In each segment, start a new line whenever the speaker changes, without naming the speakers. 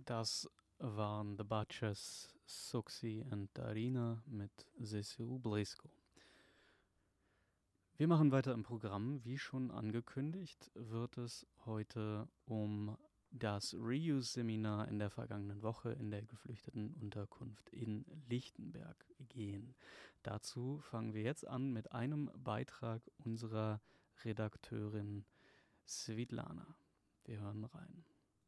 Das waren The Butchers, Suxi und Darina mit Zessu Blisko. Wir machen weiter im Programm. Wie schon angekündigt, wird es heute um das Reuse-Seminar in der vergangenen Woche in der Geflüchtetenunterkunft in Lichtenberg gehen. Dazu fangen wir jetzt an mit einem Beitrag unserer Redakteurin Svitlana. Wir hören rein.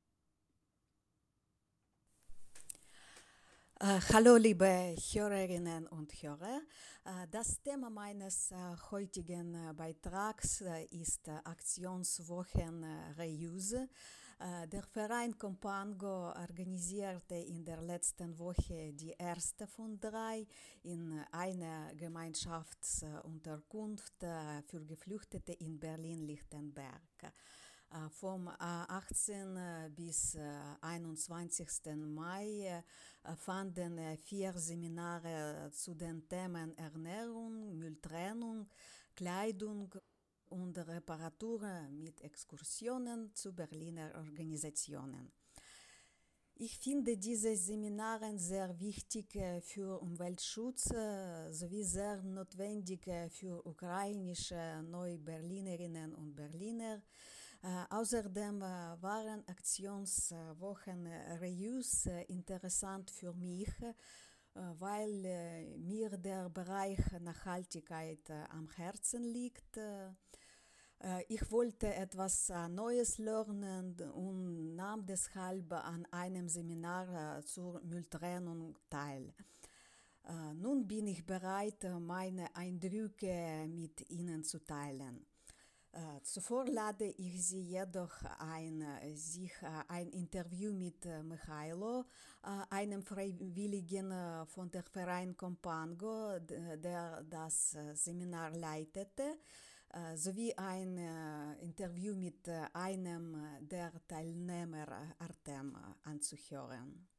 Hallo liebe Hörerinnen und Hörer. Das Thema meines heutigen Beitrags ist Aktionswochen Reuse. Der Verein Compango organisierte in der letzten Woche die erste von 3 in einer Gemeinschaftsunterkunft für Geflüchtete in Berlin-Lichtenberg. Vom 18. bis 21. Mai fanden 4 Seminare zu den Themen Ernährung, Mülltrennung, Kleidung und Reparatur mit Exkursionen zu Berliner Organisationen. Ich finde diese Seminare sehr wichtig für Umweltschutz sowie sehr notwendig für ukrainische Neuberlinerinnen und Berliner. Außerdem waren Aktionswochen Reuse interessant für mich, weil mir der Bereich Nachhaltigkeit am Herzen liegt. Ich wollte etwas Neues lernen und nahm deshalb an einem Seminar zur Mülltrennung teil. Nun bin ich bereit, meine Eindrücke mit Ihnen zu teilen. Zuvor lade ich Sie jedoch ein, sich ein Interview mit Michailo, einem Freiwilligen von der Verein Compango, der das Seminar leitete, sowie ein Interview mit einem der Teilnehmer, Artem, anzuhören.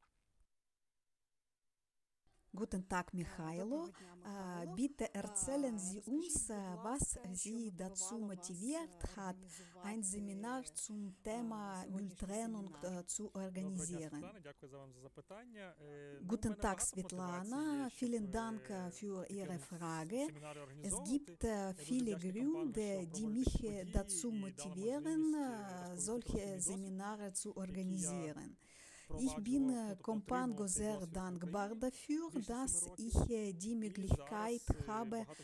Guten Tag, Michailo. Bitte erzählen Sie uns, was Sie dazu motiviert hat, ein Seminar zum Thema Mülltrennung zu organisieren. Guten Tag, Svetlana. Vielen Dank für Ihre Frage. Es gibt viele Gründe, die mich dazu motivieren, solche Seminare zu organisieren. Ich bin Compango sehr dankbar dafür, dass ich die Möglichkeit habe,